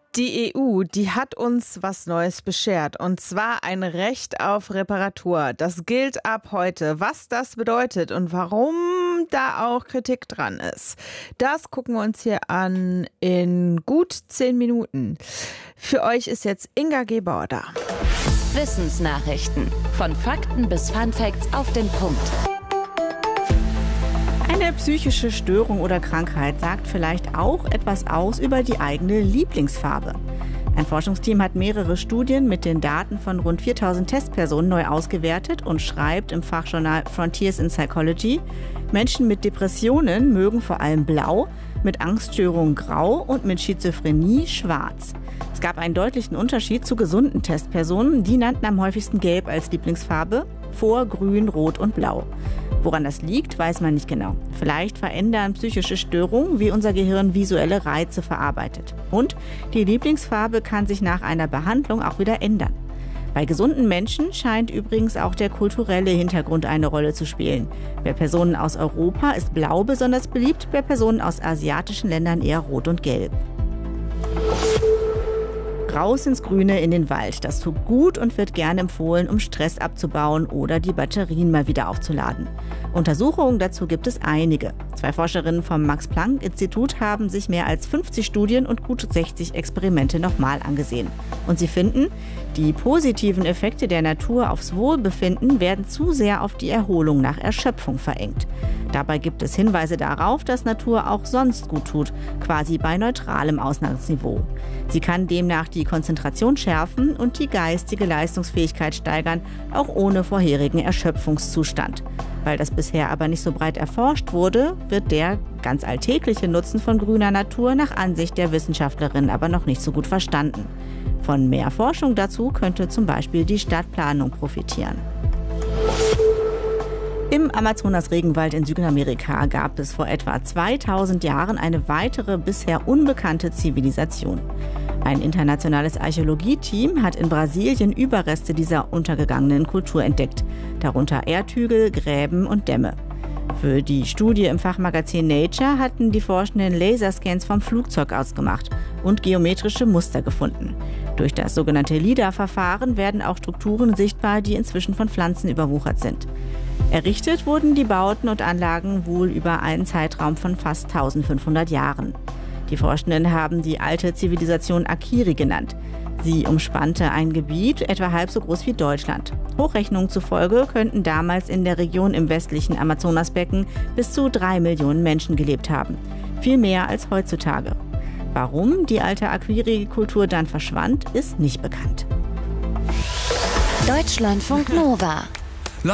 Die EU, die hat uns was Neues beschert, und zwar ein Recht auf Reparatur. Das gilt ab heute. Was das bedeutet und warum da auch Kritik dran ist, das gucken wir uns hier an in gut 10 Minuten. Für euch ist jetzt Inga Gebauer da. Wissensnachrichten. Von Fakten bis Funfacts auf den Punkt. Eine psychische Störung oder Krankheit sagt vielleicht auch etwas aus über die eigene Lieblingsfarbe. Ein Forschungsteam hat mehrere Studien mit den Daten von rund 4000 Testpersonen neu ausgewertet und schreibt im Fachjournal Frontiers in Psychology: Menschen mit Depressionen mögen vor allem blau, mit Angststörungen grau und mit Schizophrenie schwarz. Es gab einen deutlichen Unterschied zu gesunden Testpersonen. Die nannten am häufigsten Gelb als Lieblingsfarbe, vor Grün, Rot und Blau. Woran das liegt, weiß man nicht genau. Vielleicht verändern psychische Störungen, wie unser Gehirn visuelle Reize verarbeitet. Und die Lieblingsfarbe kann sich nach einer Behandlung auch wieder ändern. Bei gesunden Menschen scheint übrigens auch der kulturelle Hintergrund eine Rolle zu spielen. Bei Personen aus Europa ist Blau besonders beliebt, bei Personen aus asiatischen Ländern eher Rot und Gelb. Raus ins Grüne in den Wald. Das tut gut und wird gerne empfohlen, um Stress abzubauen oder die Batterien mal wieder aufzuladen. Untersuchungen dazu gibt es einige. 2 Forscherinnen vom Max-Planck-Institut haben sich mehr als 50 Studien und gut 60 Experimente nochmal angesehen. Und sie finden, die positiven Effekte der Natur aufs Wohlbefinden werden zu sehr auf die Erholung nach Erschöpfung verengt. Dabei gibt es Hinweise darauf, dass Natur auch sonst gut tut, quasi bei neutralem Ausgangsniveau. Sie kann demnach die Konzentration schärfen und die geistige Leistungsfähigkeit steigern, auch ohne vorherigen Erschöpfungszustand. Weil das bisher aber nicht so breit erforscht wurde, wird der ganz alltägliche Nutzen von grüner Natur nach Ansicht der Wissenschaftlerin aber noch nicht so gut verstanden. Von mehr Forschung dazu könnte zum Beispiel die Stadtplanung profitieren. Im Amazonas-Regenwald in Südamerika gab es vor etwa 2000 Jahren eine weitere bisher unbekannte Zivilisation. Ein internationales Archäologieteam hat in Brasilien Überreste dieser untergegangenen Kultur entdeckt, darunter Erdhügel, Gräben und Dämme. Für die Studie im Fachmagazin Nature hatten die Forschenden Laserscans vom Flugzeug aus gemacht und geometrische Muster gefunden. Durch das sogenannte LIDAR-Verfahren werden auch Strukturen sichtbar, die inzwischen von Pflanzen überwuchert sind. Errichtet wurden die Bauten und Anlagen wohl über einen Zeitraum von fast 1500 Jahren. Die Forschenden haben die alte Zivilisation Akiri genannt. Sie umspannte ein Gebiet etwa halb so groß wie Deutschland. Hochrechnungen zufolge könnten damals in der Region im westlichen Amazonasbecken bis zu 3 Millionen Menschen gelebt haben. Viel mehr als heutzutage. Warum die alte Akiri-Kultur dann verschwand, ist nicht bekannt. Deutschlandfunk Nova